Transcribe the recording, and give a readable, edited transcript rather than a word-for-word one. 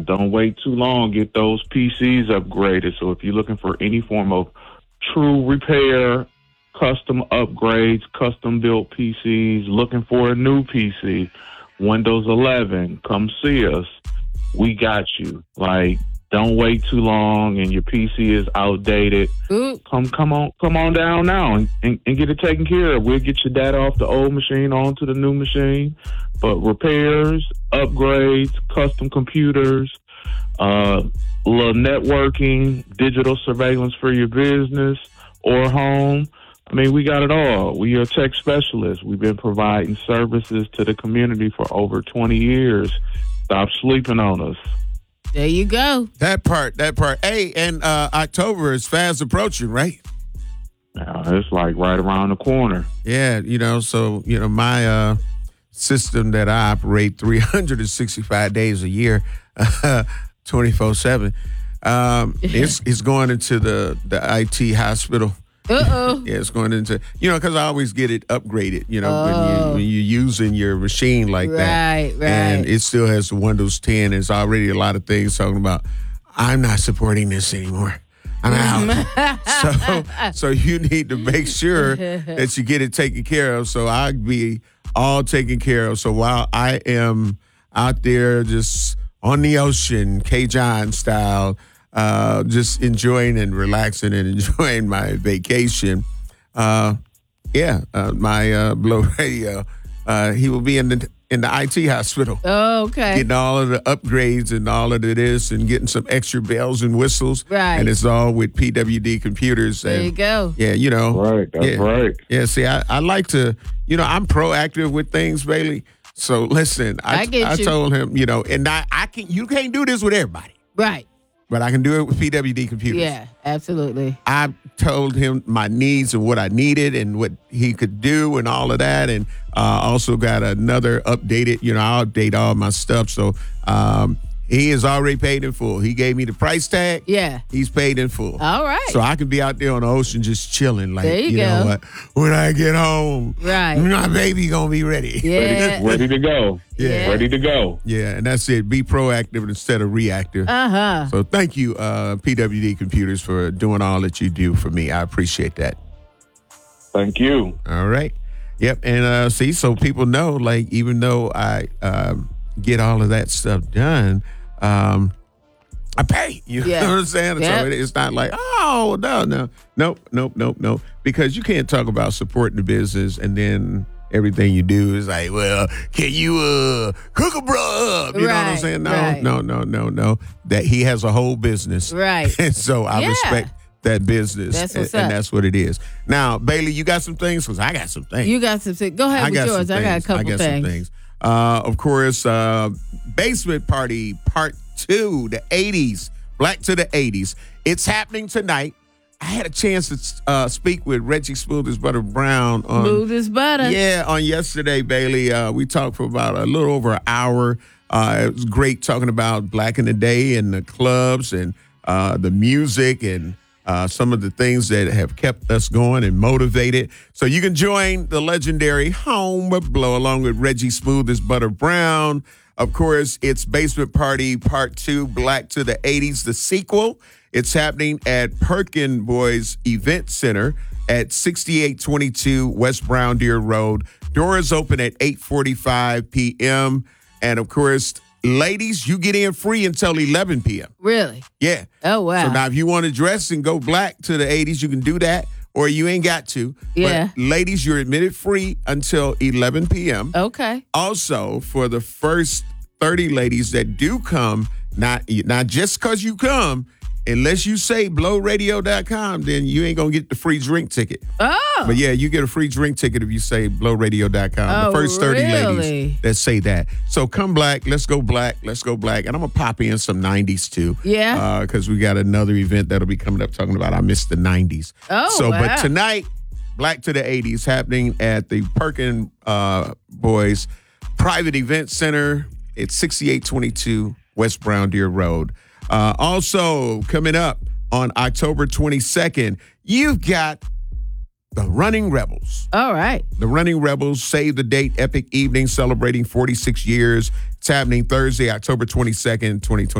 Don't wait too long. Get those PCs upgraded. So if you're looking for any form of true repair, custom upgrades, custom built PCs, looking for a new PC, Windows 11, come see us. We got you. Like, don't wait too long and your PC is outdated. Ooh. Come on down now and get it taken care of. We'll get your data off the old machine onto the new machine. But repairs, upgrades, custom computers, little networking, digital surveillance for your business or home. I mean, we got it all. We are tech specialists. We've been providing services to the community for over 20 years. Stop sleeping on us. There you go. That part. Hey, and October is fast approaching, right? Now, it's like right around the corner. Yeah, so, my system that I operate 365 days a year, 24/7, it's going into the IT hospital. Uh-oh. Yeah, it's going into, because I always get it upgraded, when you're using your machine like that. Right. And it still has the Windows 10. There's already a lot of things talking about, I'm not supporting this anymore. I'm out. So you need to make sure that you get it taken care of. So I'll be all taken care of. So while I am out there just on the ocean, K-John style, just enjoying and relaxing and enjoying my vacation. My Blow Radio, he will be in the IT hospital. Oh, okay. Getting all of the upgrades and all of this and getting some extra bells and whistles. Right. And it's all with PWD computers. There you go. Yeah, Right, that's right. Yeah, see, I like to, I'm proactive with things, Bailey. So listen, I told him, and you can't do this with everybody. Right. But I can do it with PWD computers. Yeah, absolutely. I told him my needs and what I needed and what he could do and all of that. And also got another updated, I'll update all my stuff. So he is already paid in full. He gave me the price tag. Yeah. He's paid in full. All right. So I can be out there on the ocean just chilling. Like, there you know go. what? When I get home, right, my baby going to be ready. Yeah. Ready to go. Yeah. Ready to go. Yeah, and that's it. Be proactive instead of reactive. Uh-huh. So thank you, PWD Computers, for doing all that you do for me. I appreciate that. Thank you. All right. Yep. And so people know, like, even though I get all of that stuff done, I pay. You know what I'm saying? Yep. So it's not like, oh, no. Because you can't talk about supporting the business and then everything you do is like, well, can you cook a bro up? You know what I'm saying? No. That he has a whole business. Right. And so I respect that business. That's what's and up. that's what it is. Now, Bailey, you got some things? Because I got some things. You got some things. Go ahead with yours. I got a couple some things. things. Of course, Basement Party Part 2, the 80s, Black to the 80s. It's happening tonight. I had a chance to speak with Reggie Smooth as Butter Brown. Smooth as butter. Yeah, on yesterday, Bailey. We talked for about a little over an hour. It was great talking about Black in the Day and the clubs and the music and some of the things that have kept us going and motivated. So you can join the legendary Home Blow along with Reggie Smooth as Butter Brown. Of course, it's Basement Party Part 2, Black to the 80s, the sequel. It's happening at Perkin Boys Event Center at 6822 West Brown Deer Road. Doors open at 8:45 p.m. And, of course, ladies, you get in free until 11 p.m. Really? Yeah. Oh, wow. So now if you want to dress and go black to the 80s, you can do that, or you ain't got to. Yeah. But ladies, you're admitted free until 11 p.m. Okay. Also, for the first 30 ladies that do come, not just because you come, unless you say blowradio.com, then you ain't going to get the free drink ticket. Oh. But yeah, you get a free drink ticket if you say blowradio.com. Oh, the first 30 really? ladies that say that. So come black, let's go black, let's go black. And I'm going to pop in some 90s too. Yeah. Because we got another event that'll be coming up talking about I missed the 90s. Oh, so, wow. But tonight, Black to the 80s happening at the Perkin Boys Private Event Center. It's 6822 West Brown Deer Road. Also, coming up on October 22nd, you've got the Running Rebels. All right. The Running Rebels Save the Date Epic Evening celebrating 46 years. It's happening Thursday, October 22nd, 2020.